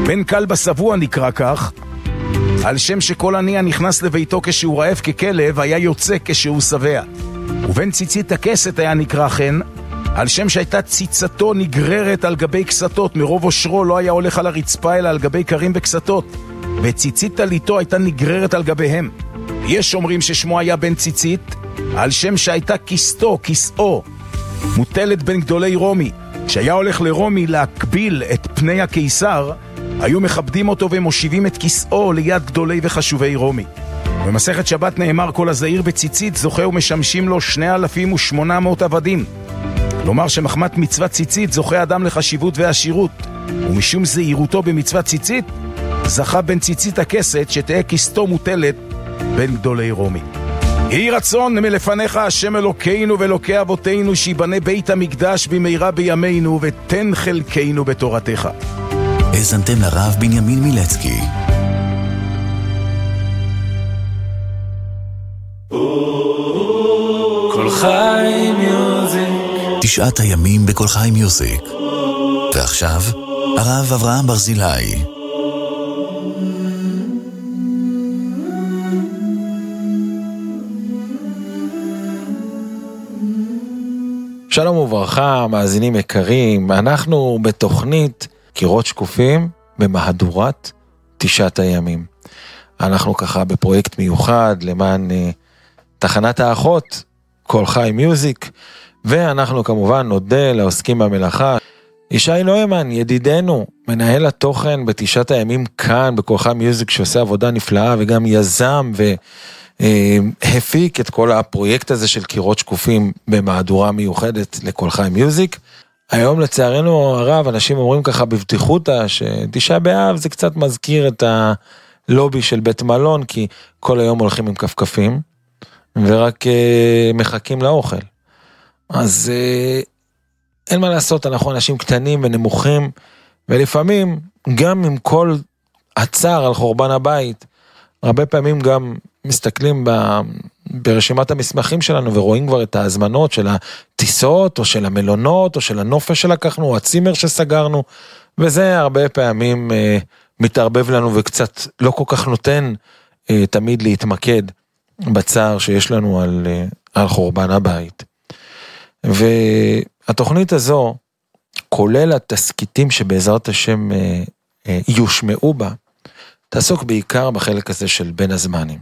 בן כלב השבוע נקרא כך, על שם שכל עני הנכנס לביתו כשהוא רעב ככלב היה יוצא כשהוא שבע. ובן ציצית הכסת היה נקרא כן, על שם שהייתה ציצתו נגררת על גבי כסתות, מרוב אושרו לא היה הולך על הרצפה אלא על גבי קרים וכסתות, וציצית תליתו הייתה נגררת על גביהם. יש אומרים ששמו היה בן ציצית, על שם שהייתה כסאו, מוטלת בין גדולי רומי. כשהיה הולך לרומי להקביל את פני הקיסר, היו מכבדים אותו ומושיבים את כסאו ליד גדולי וחשובי רומי. במסכת שבת נאמר כל הזעיר בציצית זוכה ומשמשים לו 2,800 עבדים. כלומר שמחמת מצוות ציצית זוכה אדם לחשיבות ועשירות, ומשום זהירותו במצוות ציצית זכה בן ציצית הכסת שתהיה כסתו מוטלת בין גדולי רומי. יהי רצון מלפניך השם אלוקינו ואלוקי אבותינו שיבנה בית המקדש במהרה בימינו ותן חלקנו בתורתך. האזנתם לרב בנימין מילצקי. כל חי מיוזיק, 9 הימים בכל חי מיוזיק. ועכשיו הרב אברהם ברזילי. שלום וברכה, מאזינים יקרים, אנחנו בתוכנית קירות שקופים במהדורת 9 הימים. אנחנו ככה בפרויקט מיוחד למען תחנת האחות, כל חי מיוזיק, ואנחנו כמובן נודה לעוסקים במלאכה. ישי נוימן, ידידנו, מנהל התוכן ב9 הימים כאן בכל חי מיוזיק, שעושה עבודה נפלאה וגם יזם והפיק את כל הפרויקט הזה של קירות שקופים במהדורה מיוחדת לכל חי מיוזיק. היום לצערנו הרב, אנשים אומרים ככה בבטיחותה ש9 באב זה קצת מזכיר את הלובי של בית מלון, כי כל היום הולכים עם כפכפים ורק מחכים לאוכל. אז אין מה לעשות, אנחנו אנשים קטנים ונמוכים, ולפעמים גם עם כל הצער על חורבן הבית, הרבה פעמים גם מסתכלים ברשימת המסמכים שלנו ורואים כבר את ההזמנות של הטיסות או של המלונות או של הנופש שלקחנו או הצימר שסגרנו, וזה הרבה פעמים מתערבב לנו וקצת לא כל כך נותן תמיד להתמקד בצער שיש לנו על חורבן הבית. והתוכנית הזו, כולל התסקיטים שבעזרת השם יושמעו בה, תעסוק בעיקר בחלק הזה של בין הזמנים.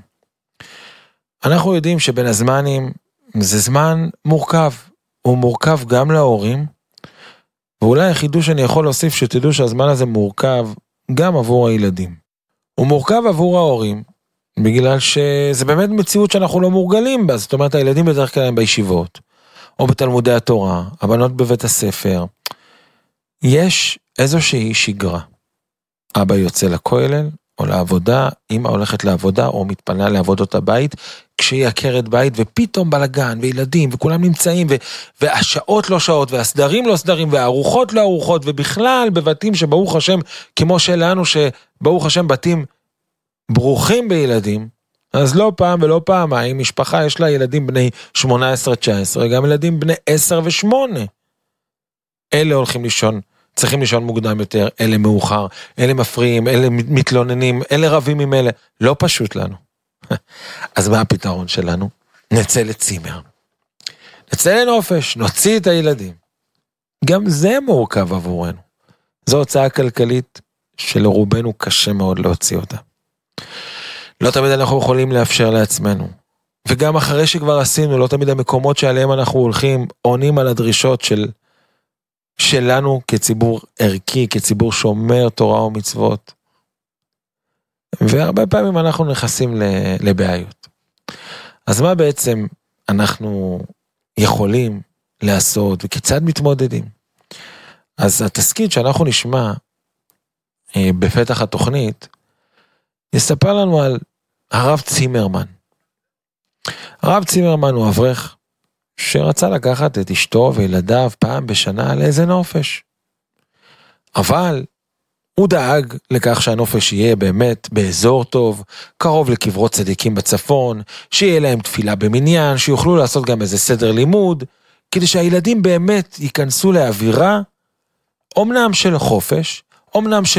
אנחנו יודעים שבין הזמנים זה זמן מורכב, הוא מורכב גם להורים, ואולי החידוש שאני יכול להוסיף שתדעו שהזמן הזה מורכב גם עבור הילדים. הוא מורכב עבור ההורים, בגלל שזה באמת מציאות שאנחנו לא מורגלים בה, זאת אומרת הילדים בדרך כלל הם בישיבות, או בתלמודי התורה, הבנות בבית הספר, יש איזושהי שגרה. אבא יוצא לכולל, או לעבודה, אמא הולכת לעבודה, או מתפנה לעבודות הבית, כשהיא עקרת בית, ופתאום בלגן, וילדים, וכולם נמצאים, והשעות לא שעות, והסדרים לא סדרים, והארוחות לא ארוחות, ובכלל בבתים שברוך השם, כמו שלנו, שברוך השם בתים ברוכים בילדים, אז לא פעם ולא פעמיים, משפחה יש לה ילדים בני 18-19, גם ילדים בני 10 ו8. אלה הולכים לישון, צריכים לישון מוקדם יותר, אלה מאוחר, אלה מפריעים, אלה מתלוננים, אלה רבים עם אלה, לא פשוט לנו. אז מה הפתרון שלנו? נצא לצימר. נצא לנופש, נוציא את הילדים. גם זה מורכב עבורנו. זו הוצאה כלכלית שלרובנו קשה מאוד להוציא אותה. לא תמיד אנחנו יכולים לאפשר לעצמנו. וגם אחרי שכבר עשינו, לא תמיד המקומות שעליהם אנחנו הולכים, עונים על הדרישות שלנו כציבור ערכי, כציבור שומר תורה ומצוות. והרבה פעמים אנחנו נכנסים לבעיות. אז מה בעצם אנחנו יכולים לעשות וכיצד מתמודדים? אז התסקית שאנחנו נשמע בפתח התוכנית, יספר לנו על הרב צימרמן. הרב צימרמן הוא אברך שרצה לקחת את אשתו וילדיו פעם בשנה לאיזה נופש. אבל הוא דאג לכך שהנופש יהיה באמת באזור טוב, קרוב לקברות צדיקים בצפון, שיהיה להם תפילה במניין, שיוכלו לעשות גם איזה סדר לימוד, כדי שהילדים באמת ייכנסו לאווירה, אומנם של חופש, אומנם של